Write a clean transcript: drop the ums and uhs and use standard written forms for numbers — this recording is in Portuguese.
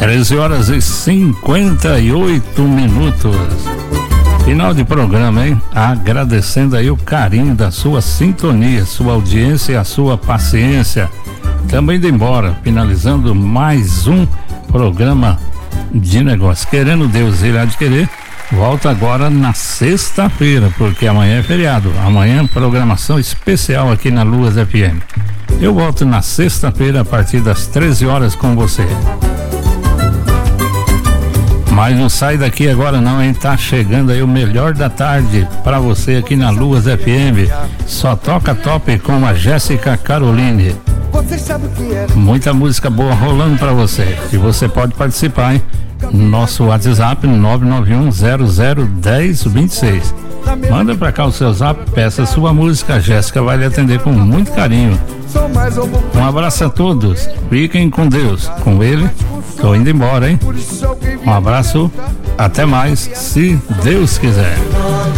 13h58. Final de programa, hein? Agradecendo aí o carinho da sua sintonia, sua audiência e a sua paciência. Também indo embora, finalizando mais um programa de negócio. Querendo Deus, ele há de querer. Volta agora na sexta-feira, porque amanhã é feriado. Amanhã programação especial aqui na Luas FM. Eu volto na sexta-feira a partir das 13 horas com você. Mas não sai daqui agora não, hein? Tá chegando aí o melhor da tarde pra você aqui na Luas FM. Só toca top com a Jéssica Caroline. Muita música boa rolando pra você. E você pode participar, hein? Nosso WhatsApp 991001026. Manda pra cá o seu zap, peça a sua música, a Jéssica vai lhe atender com muito carinho. Um abraço a todos, fiquem com Deus. Com ele, tô indo embora, hein? Um abraço, até mais, se Deus quiser.